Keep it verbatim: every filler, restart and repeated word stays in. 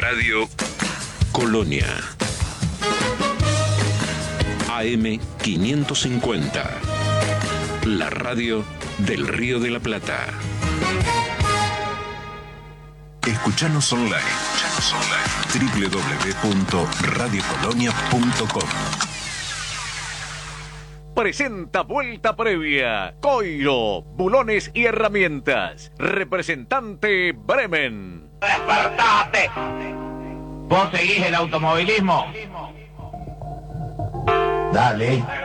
Radio Colonia. A M quinientos cincuenta. La radio del Río de la Plata. Escuchanos online. Escuchanos online. doble u doble u doble u punto radio colonia punto com. Presenta vuelta previa. Coiro, bulones y herramientas. Representante Bremen. ¡Despertate! ¿Vos seguís el automovilismo? Dale.